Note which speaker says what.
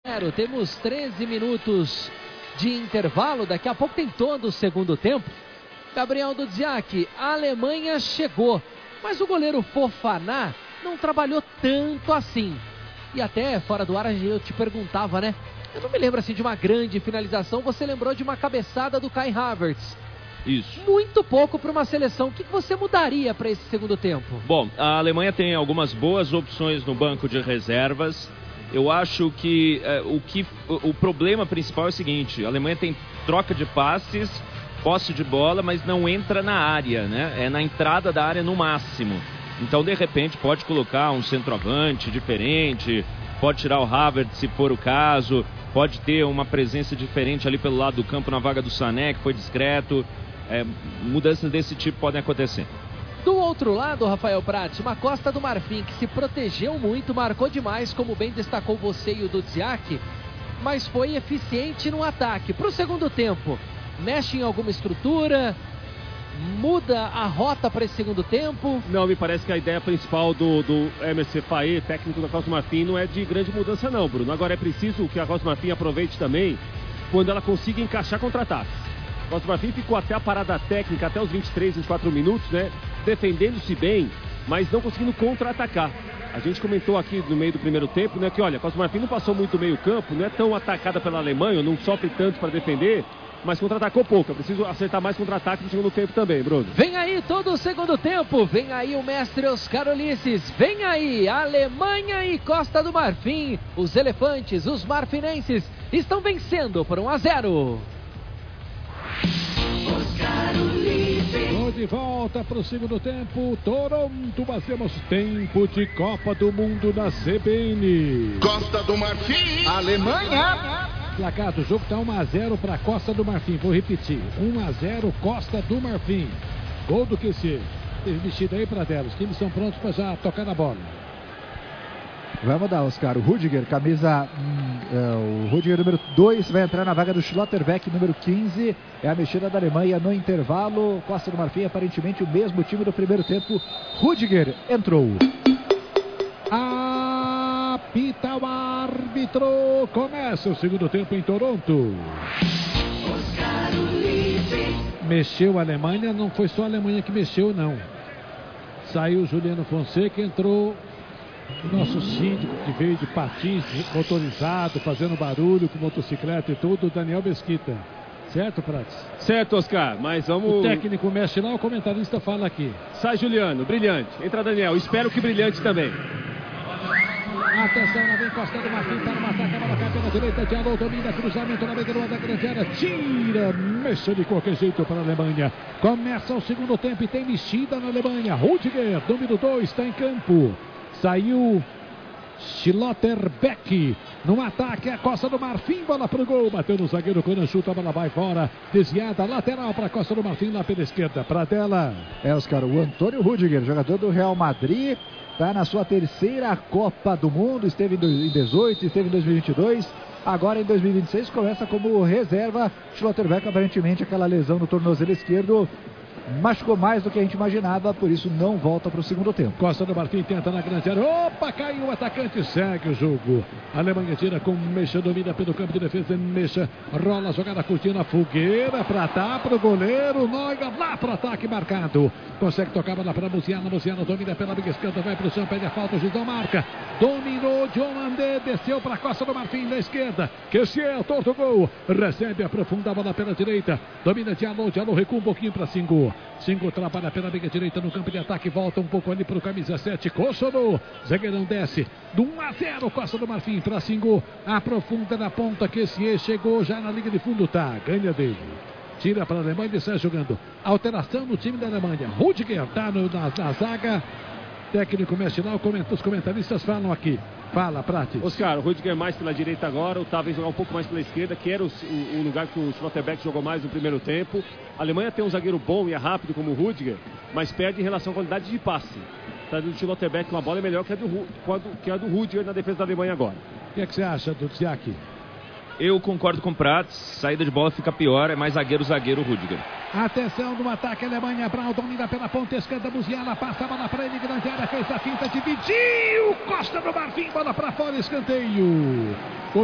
Speaker 1: Temos 13 minutos de intervalo, daqui a pouco tem todo o segundo tempo. Gabriel Dudziak, a Alemanha chegou, mas o goleiro Fofana não trabalhou tanto assim. E até fora do ar eu te perguntava, né? Eu não me lembro assim de uma grande finalização, você lembrou de uma cabeçada do Kai Havertz.
Speaker 2: Isso.
Speaker 1: Muito pouco para uma seleção. O que você mudaria para esse segundo tempo?
Speaker 2: Bom, a Alemanha tem algumas boas opções no banco de reservas. Eu acho que o problema principal é o seguinte: a Alemanha tem troca de passes, posse de bola, mas não entra na área, né? É na entrada da área no máximo. Então, de repente, pode colocar um centroavante diferente, pode tirar o Havertz se for o caso, pode ter uma presença diferente ali pelo lado do campo na vaga do Sané, que foi discreto. Mudanças desse tipo podem acontecer.
Speaker 1: Do outro lado, Rafael Prats, uma Costa do Marfim que se protegeu muito, marcou demais, como bem destacou você e o Dudziak, mas foi eficiente no ataque. Para o segundo tempo, mexe em alguma estrutura, muda a rota para esse segundo tempo?
Speaker 3: Não, me parece que a ideia principal do Emerson Faé, técnico da Costa do Marfim, não é de grande mudança não, Bruno. Agora é preciso que a Costa do Marfim aproveite também quando ela consiga encaixar contra-ataques. A Costa do Marfim ficou até a parada técnica, até os 23, 24 minutos, né? Defendendo-se bem, mas não conseguindo contra-atacar. A gente comentou aqui no meio do primeiro tempo, né? Que olha, a Costa do Marfim não passou muito meio campo, não é tão atacada pela Alemanha, não sofre tanto para defender, mas contra-atacou pouco. É preciso acertar mais contra-ataque no segundo tempo também, Bruno.
Speaker 1: Vem aí todo o segundo tempo, vem aí o mestre Oscar Ulisses, vem aí Alemanha e Costa do Marfim. Os elefantes, os marfinenses, estão vencendo por 1-0.
Speaker 4: De volta para o segundo tempo, Toronto, mas temos tempo de Copa do Mundo na CBN.
Speaker 5: Costa do Marfim, Alemanha.
Speaker 4: Placar do jogo está 1-0 para Costa do Marfim, vou repetir, 1-0 Costa do Marfim. Gol do QC, teve mexido aí para dela, os times são prontos para já tocar na bola.
Speaker 6: Vai mudar, Oscar. O Rudiger, camisa... o Rudiger número 2 vai entrar na vaga do Schlotterbeck, número 15. É a mexida da Alemanha no intervalo. Costa do Marfim, aparentemente o mesmo time do primeiro tempo. Rudiger entrou.
Speaker 4: Apita o árbitro. Começa o segundo tempo em Toronto. Mexeu a Alemanha, não foi só a Alemanha que mexeu, não. Saiu Juliano Fonseca, entrou o nosso síndico que veio de patins motorizado, fazendo barulho com motocicleta e tudo, Daniel Mesquita. Certo, Prats?
Speaker 3: Certo, Oscar, mas vamos...
Speaker 4: O técnico mexe lá, o comentarista fala aqui.
Speaker 3: Sai Juliano, brilhante. Entra Daniel, espero que brilhante também.
Speaker 4: Atenção, lá vem Costa do Marfim para o ataque, a bola cai pela direita, Diallo domina, cruzamento na meia da grande área, tira, mexe de qualquer jeito para a Alemanha. Começa o segundo tempo e tem mexida na Alemanha. Rudiger, número 2, está em campo. Saiu Schlotterbeck no ataque, a Costa do Marfim, bola para o gol, bateu no zagueiro, quando chuta, a bola vai fora, desviada, lateral para a Costa do Marfim, lá pela esquerda, para dela.
Speaker 6: Oscar, o Antônio Rudiger, jogador do Real Madrid, está na sua terceira Copa do Mundo, esteve em 18, esteve em 2022, agora em 2026 começa como reserva. Schlotterbeck, aparentemente aquela lesão no tornozelo esquerdo machucou mais do que a gente imaginava, por isso não volta para o segundo tempo.
Speaker 4: Costa do Marfim tenta na grande área. Opa, caiu o atacante, segue o jogo. A Alemanha tira com Mecha, domina pelo campo de defesa. Mecha rola a jogada curtindo, fogueira para tá para o goleiro. Neuer lá para o ataque marcado. Consegue tocar bola para Musiala. Musiala domina pela amiga esquerda, vai para o chão, pede a falta, o juiz não marca. Dominou Diomandé, desceu para a Costa do Marfim da esquerda. Que autor do gol. Recebe, aprofunda a bola pela direita. Domina Diallo, Diallo recua um pouquinho para Singo. Singo trabalha pela amiga direita no campo de ataque, volta um pouco ali para o camisa 7, Kosovo, zagueirão desce, do 1-0, Costa do Marfim para Singo, aprofunda na ponta, que chegou já na linha de fundo, tá, ganha dele. Tira para a Alemanha e sai jogando. Alteração no time da Alemanha. Rudiger está na zaga. Técnico mexe lá, os comentaristas falam aqui. Fala, Prates.
Speaker 3: Oscar, o Rudiger mais pela direita agora, o Otávio jogar um pouco mais pela esquerda, que era o lugar que o Schlotterbeck jogou mais no primeiro tempo. A Alemanha tem um zagueiro bom e é rápido como o Rudiger, mas perde em relação à qualidade de passe. Tá do Schlotterbeck, uma bola é melhor que a do Rudiger na defesa da Alemanha agora.
Speaker 4: O que é que você acha, Dudziak?
Speaker 2: Eu concordo com o Prats, saída de bola fica pior, é mais zagueiro Rudiger.
Speaker 4: Atenção no ataque, Alemanha, Brown domina pela ponta esquerda, Musiala passa a bola para ele, grande área, fez a finta, dividiu, Costa do Marfim, bola para fora, escanteio.